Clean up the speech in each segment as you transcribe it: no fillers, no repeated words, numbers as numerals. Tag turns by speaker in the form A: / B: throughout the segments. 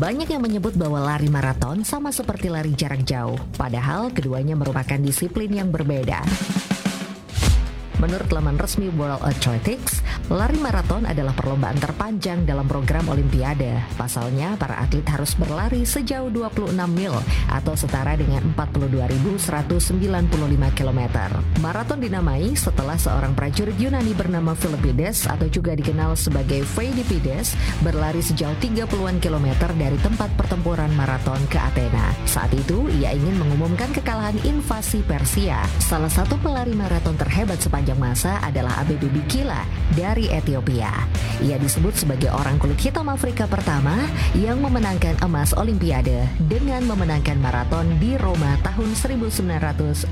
A: Banyak yang menyebut bahwa lari maraton sama seperti lari jarak jauh, padahal keduanya merupakan disiplin yang berbeda. Menurut laman resmi World Athletics, lari maraton adalah perlombaan terpanjang dalam program Olimpiade. Pasalnya, para atlet harus berlari sejauh 26 mil atau setara dengan 42.195 km. Maraton dinamai setelah seorang prajurit Yunani bernama Philippides atau juga dikenal sebagai Pheidippides berlari sejauh 30-an kilometer dari tempat pertempuran maraton ke Athena. Saat itu, ia ingin mengumumkan kekalahan invasi Persia. Salah satu pelari maraton terhebat sepanjang masa adalah Abebe Bikila dari Ethiopia. Ia disebut sebagai orang kulit hitam Afrika pertama yang memenangkan emas Olimpiade dengan memenangkan maraton di Roma tahun 1960.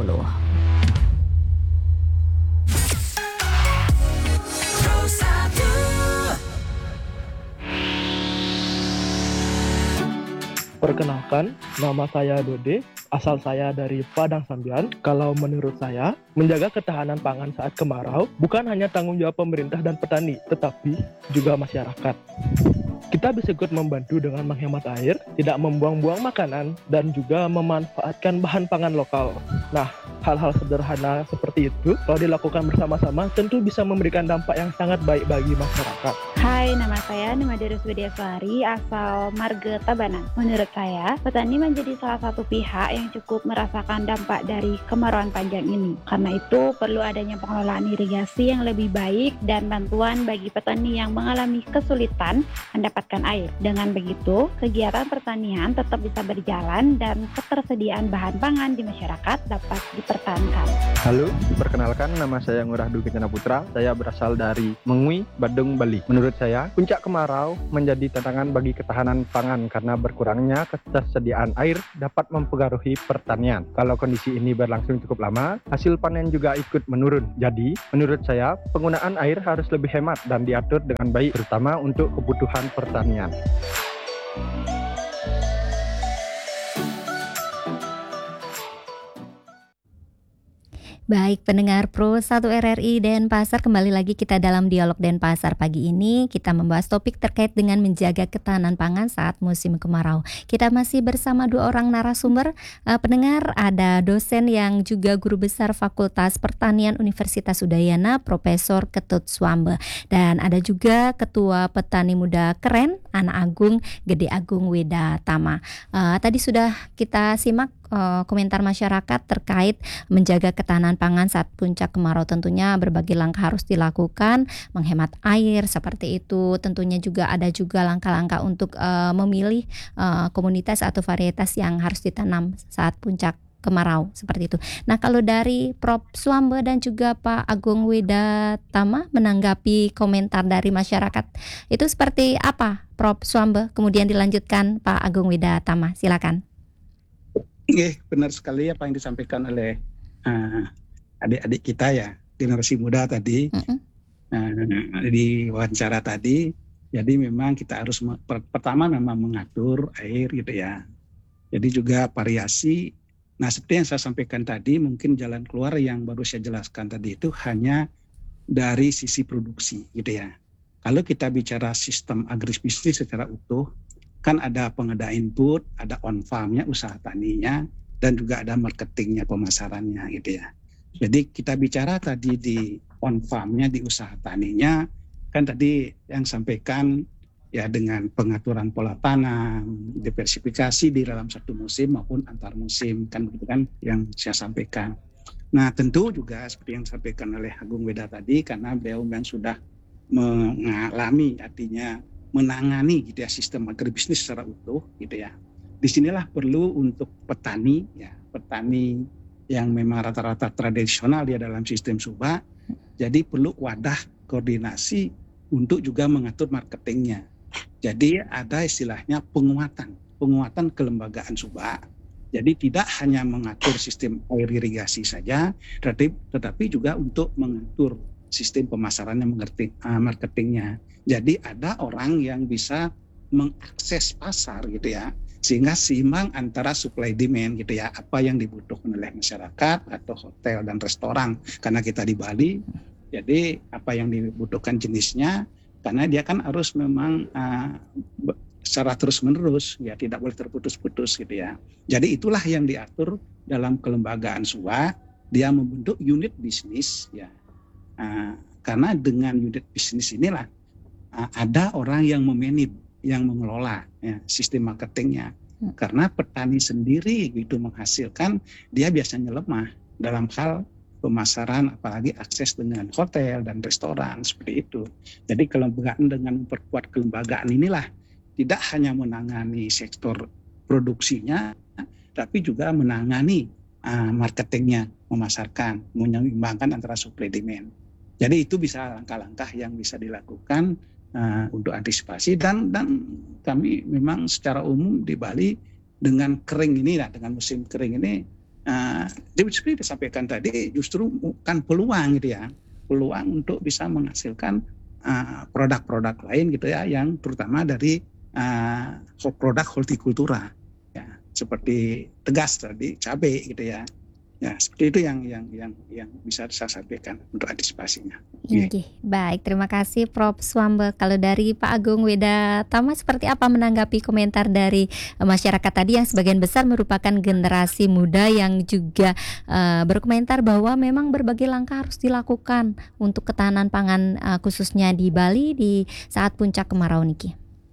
B: Perkenalkan, nama saya Dode, asal saya dari Padang Sambian. Kalau menurut saya, menjaga ketahanan pangan saat kemarau bukan hanya tanggung jawab pemerintah dan petani, tetapi juga masyarakat. Kita bisa ikut membantu dengan menghemat air, tidak membuang-buang makanan, dan juga memanfaatkan bahan pangan lokal. Nah, hal-hal sederhana seperti itu, kalau dilakukan bersama-sama, tentu bisa memberikan dampak yang sangat baik bagi masyarakat.
C: Hai, nama saya Nimadirus Widiaswari, asal Marga Tabanan. Menurut saya, petani menjadi salah satu pihak yang cukup merasakan dampak dari kemarauan panjang ini. Karena itu, perlu adanya pengelolaan irigasi yang lebih baik dan bantuan bagi petani yang mengalami kesulitan mendapatkan air. Dengan begitu, kegiatan pertanian tetap bisa berjalan dan ketersediaan bahan pangan di masyarakat dapat dipertahankan.
D: Halo, perkenalkan nama saya Ngurah Du Kencana Putra. Saya berasal dari Mengui, Badung, Bali. Menurut saya, puncak kemarau menjadi tantangan bagi ketahanan pangan karena berkurangnya ketersediaan air dapat mempengaruhi pertanian. Kalau kondisi ini berlangsung cukup lama, hasil panen juga ikut menurun. Jadi, menurut saya, penggunaan air harus lebih hemat dan diatur dengan baik, terutama untuk kebutuhan pertanian.
E: Baik, pendengar Pro 1 RRI Denpasar, kembali lagi kita dalam dialog Denpasar. Pagi ini kita membahas topik terkait dengan menjaga ketahanan pangan saat musim kemarau. Kita masih bersama dua orang narasumber. Pendengar, ada dosen yang juga guru besar Fakultas Pertanian Universitas Udayana, Profesor Ketut Swambe. Dan ada juga Ketua Petani Muda Keren, Anak Agung Gede Agung Wedatama. Tadi sudah kita simak komentar masyarakat terkait menjaga ketahanan pangan saat puncak kemarau. Tentunya berbagai langkah harus dilakukan, menghemat air seperti itu. Tentunya juga ada juga langkah-langkah untuk memilih komunitas atau varietas yang harus ditanam saat puncak kemarau seperti itu. Nah, kalau dari Prof. Swambe dan juga Pak Agung Wedatama menanggapi komentar dari masyarakat itu seperti apa, Prof. Swambe? Kemudian dilanjutkan Pak Agung Wedatama. Silakan.
F: Benar sekali apa yang disampaikan oleh adik-adik kita ya, generasi muda tadi, di wawancara tadi. Jadi memang kita harus pertama memang mengatur air gitu ya. Jadi juga variasi. Nah, seperti yang saya sampaikan tadi, mungkin jalan keluar yang baru saya jelaskan tadi itu hanya dari sisi produksi gitu ya. Kalau kita bicara sistem agribisnis secara utuh, kan ada pengadaan input, ada on farm-nya, usaha taninya, dan juga ada marketingnya, pemasarannya gitu ya. Jadi kita bicara tadi di on farm-nya, di usaha taninya, kan tadi yang sampaikan ya dengan pengaturan pola tanam, diversifikasi di dalam satu musim maupun antar musim, kan begitu kan yang saya sampaikan. Nah, tentu juga seperti yang disampaikan oleh Agung Weda tadi, karena beliau yang sudah mengalami, artinya menangani gitu ya sistem agribisnis secara utuh gitu ya. Disinilah perlu untuk petani ya, petani yang memang rata-rata tradisional dia dalam sistem subak, jadi perlu wadah koordinasi untuk juga mengatur marketingnya. Jadi ada istilahnya penguatan kelembagaan subak. Jadi tidak hanya mengatur sistem air irigasi saja, tetapi juga untuk mengatur sistem pemasarannya, marketingnya. Jadi ada orang yang bisa mengakses pasar gitu ya, sehingga seimbang antara supply demand gitu ya, apa yang dibutuhkan oleh masyarakat atau hotel dan restoran. Karena kita di Bali, jadi apa yang dibutuhkan jenisnya, karena dia kan harus memang secara terus-menerus, ya tidak boleh terputus-putus gitu ya. Jadi itulah yang diatur dalam kelembagaan SUA, dia membentuk unit bisnis ya. Karena dengan unit bisnis inilah ada orang yang memanage, yang mengelola ya, sistem marketingnya. Karena petani sendiri itu menghasilkan, dia biasanya lemah dalam hal pemasaran, apalagi akses dengan hotel dan restoran seperti itu. Jadi kelembagaan dengan memperkuat kelembagaan inilah tidak hanya menangani sektor produksinya, tapi juga menangani marketingnya, memasarkan, menyeimbangkan antara supply demand. Jadi itu bisa langkah-langkah yang bisa dilakukan untuk antisipasi dan kami memang secara umum di Bali dengan kering ini, dengan musim kering ini, seperti disampaikan tadi, justru bukan peluang gitu ya, peluang untuk bisa menghasilkan produk-produk lain gitu ya, yang terutama dari produk hortikultura ya, seperti tegas tadi, cabai gitu ya. Ya, seperti itu yang bisa saya sampaikan untuk antisipasinya.
E: Baik, terima kasih Prof. Swambe. Kalau dari Pak Agung Wedatama, seperti apa menanggapi komentar dari masyarakat tadi yang sebagian besar merupakan generasi muda yang juga berkomentar bahwa memang berbagai langkah harus dilakukan untuk ketahanan pangan khususnya di Bali di saat puncak kemarau niki.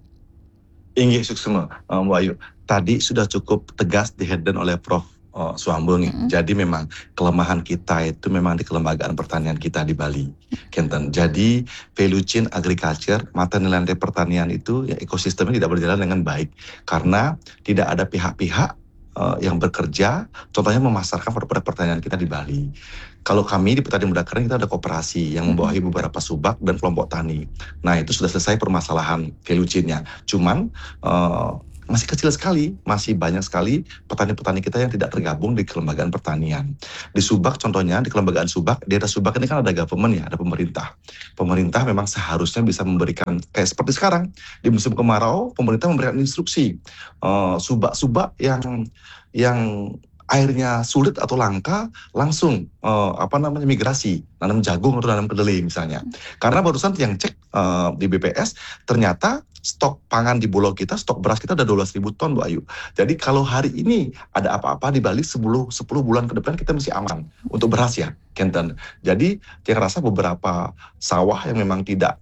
G: Inggih Suksma, Mbak Ayu. Tadi sudah cukup tegas di-headline oleh Prof. Swambe. Jadi memang kelemahan kita itu memang di kelembagaan pertanian kita di Bali, Kenten. Jadi value chain agriculture, mata nilai pertanian itu ya, ekosistemnya tidak berjalan dengan baik karena tidak ada pihak-pihak yang bekerja, contohnya memasarkan produk pertanian kita di Bali. Kalau kami di Petani Muda Kering kita ada koperasi yang membawahi beberapa subak dan kelompok tani. Nah itu sudah selesai permasalahan value chain-nya. Cuman masih kecil sekali, masih banyak sekali petani-petani kita yang tidak tergabung di kelembagaan pertanian. Di Subak contohnya, di kelembagaan Subak, di atas Subak ini kan ada government ya, ada pemerintah. Pemerintah memang seharusnya bisa memberikan, kayak seperti sekarang, di musim kemarau, pemerintah memberikan instruksi. Subak-subak yang airnya sulit atau langka, langsung migrasi, nanam jagung atau nanam kedelai misalnya. Karena barusan yang cek di BPS, ternyata stok pangan di Bulog kita, stok beras kita ada 12.000 ton, Bu Ayu. Jadi kalau hari ini ada apa-apa di Bali 10 bulan ke depan kita masih aman untuk beras ya, Kenten. Jadi saya rasa beberapa sawah yang memang tidak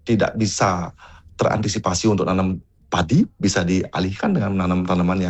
G: bisa terantisipasi untuk nanam padi bisa dialihkan dengan menanam tanaman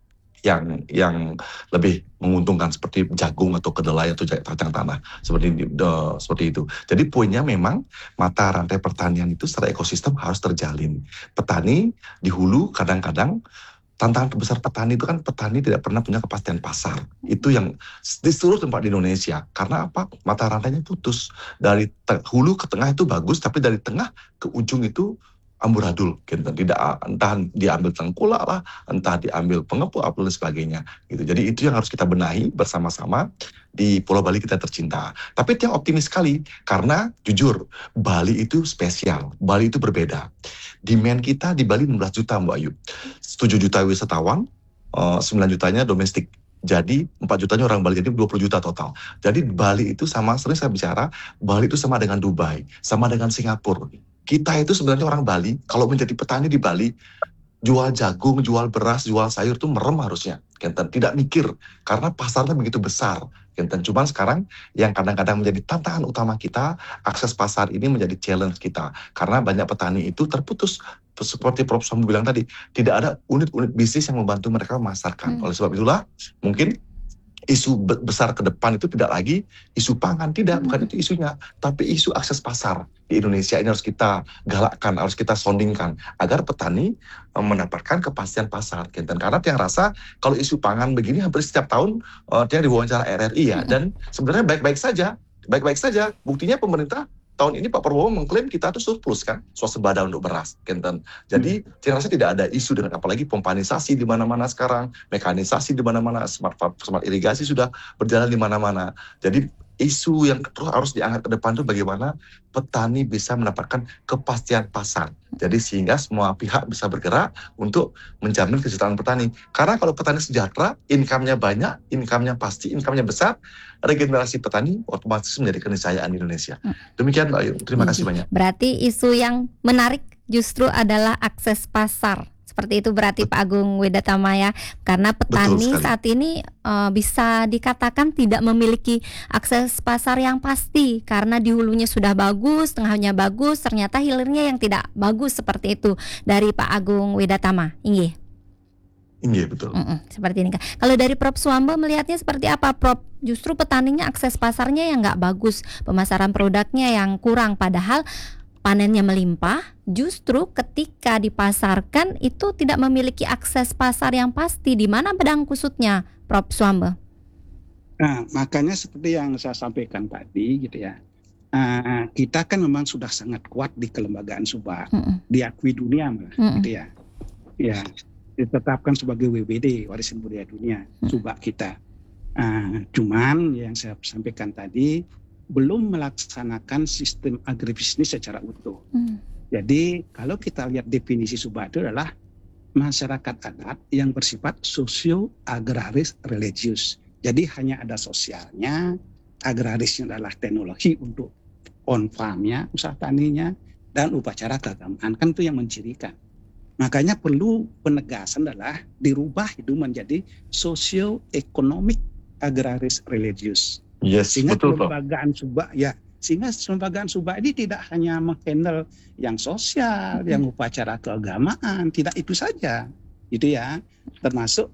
G: yang lebih menguntungkan seperti jagung atau kedelai atau kacang tanah seperti itu. Jadi poinnya memang mata rantai pertanian itu secara ekosistem harus terjalin. Petani di hulu kadang-kadang tantangan terbesar petani itu kan petani tidak pernah punya kepastian pasar. Itu yang di seluruh tempat di Indonesia. Karena apa? Mata rantainya putus. Dari hulu ke tengah itu bagus, tapi dari tengah ke ujung itu amburadul, gitu. Entah diambil tengkulak lah, entah diambil pengepul, dan sebagainya. Gitu. Jadi itu yang harus kita benahi bersama-sama di Pulau Bali kita tercinta. Tapi yang optimis sekali, karena jujur, Bali itu spesial, Bali itu berbeda. Demand kita di Bali 16 juta Mbak Ayu, 7 juta wisatawan, 9 jutanya domestik. Jadi 4 jutanya orang Bali, jadi 20 juta total. Jadi Bali itu sering saya bicara, Bali itu sama dengan Dubai, sama dengan Singapura. Kita itu sebenarnya orang Bali, kalau menjadi petani di Bali, jual jagung, jual beras, jual sayur itu merem harusnya. Kenten, tidak mikir, karena pasarnya begitu besar. Kenten, cuman sekarang yang kadang-kadang menjadi tantangan utama kita, akses pasar ini menjadi challenge kita. Karena banyak petani itu terputus, seperti Prof. Swambe bilang tadi, tidak ada unit-unit bisnis yang membantu mereka memasarkan. Oleh sebab itulah, mungkin isu besar ke depan itu tidak lagi isu pangan, bukan itu isunya, tapi isu akses pasar di Indonesia ini harus kita galakkan, harus kita soundingkan agar petani mendapatkan kepastian pasar. Karena yang rasa kalau isu pangan begini hampir setiap tahun dia diwawancara RRI ya, dan sebenarnya baik-baik saja. Buktinya pemerintah tahun ini Pak Prabowo mengklaim kita tuh surplus kan, swasembada untuk beras, Kenten. Jadi saya rasa tidak ada isu dengan apalagi pompanisasi di mana-mana sekarang, mekanisasi di mana-mana, smart irigasi sudah berjalan di mana-mana. Jadi isu yang terus harus diangkat ke depan itu bagaimana petani bisa mendapatkan kepastian pasar. Jadi sehingga semua pihak bisa bergerak untuk menjamin kesejahteraan petani. Karena kalau petani sejahtera, income-nya banyak, income-nya pasti, income-nya besar, regenerasi petani otomatis menjadi keniscayaan di Indonesia. Demikian Mbak Ayu, terima kasih banyak.
E: Berarti isu yang menarik justru adalah akses pasar. seperti itu berarti Pak Agung Wedatama ya. Karena petani saat ini bisa dikatakan tidak memiliki akses pasar yang pasti karena di hulunya sudah bagus, tengahnya bagus, ternyata hilirnya yang tidak bagus seperti itu dari Pak Agung Wedatama. Inggih.
G: Iya betul.
E: Seperti ini. Kalau dari Prof Suambo melihatnya seperti apa, Prof? Justru petaninya akses pasarnya yang nggak bagus, pemasaran produknya yang kurang, padahal panennya melimpah. Justru ketika dipasarkan itu tidak memiliki akses pasar yang pasti. Di mana pedang kusutnya, Prof Suambo?
F: Nah, makanya seperti yang saya sampaikan tadi, gitu ya. Kita kan memang sudah sangat kuat di kelembagaan Subak, diakui dunia malah, gitu ya. Ya. Ditetapkan sebagai WBD, warisan budaya dunia, Subak kita. Cuman yang saya sampaikan tadi belum melaksanakan sistem agribisnis secara utuh. Jadi kalau kita lihat definisi Subak itu adalah masyarakat adat yang bersifat sosio-agraris religius. Jadi hanya ada sosialnya, agrarisnya adalah teknologi untuk on farmnya, usaha taninya, dan upacara keagamaan, kan itu yang mencirikan. Makanya perlu penegasan adalah dirubah itu menjadi socio-economic agraris religius.
G: Yes,
F: sehingga
G: betul,
F: kelembagaan Subak sehingga kelembagaan Subak ini tidak hanya menghandle yang sosial, yang upacara keagamaan, tidak itu saja, gitu ya. Termasuk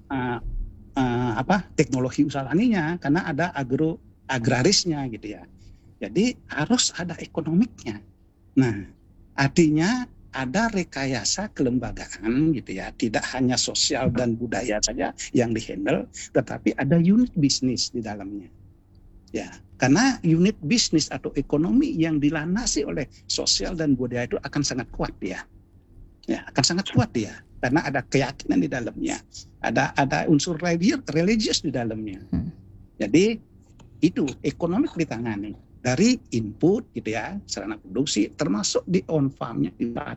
F: teknologi usaha taninya, karena ada agrarisnya, gitu ya. Jadi harus ada ekonomiknya. Nah, artinya ada rekayasa kelembagaan, gitu ya, tidak hanya sosial dan budaya saja yang dihandle, tetapi ada unit bisnis di dalamnya, ya. Karena unit bisnis atau ekonomi yang dilandasi oleh sosial dan budaya itu akan sangat kuat ya, akan sangat kuat ya, karena ada keyakinan di dalamnya, ada unsur religius di dalamnya. Jadi itu ekonomi ditangani dari input, gitu ya, sarana produksi, termasuk di on farmnya, di